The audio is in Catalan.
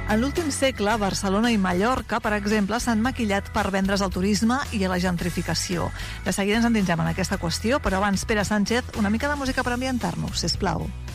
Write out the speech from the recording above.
En l'últim segle, Barcelona i Mallorca, per exemple, s'han maquillat per vendre's al turisme i a la gentrificació. De seguida ens endinsem en aquesta qüestió, però abans, Pere Sánchez, una mica de música per ambientar-nos, sisplau.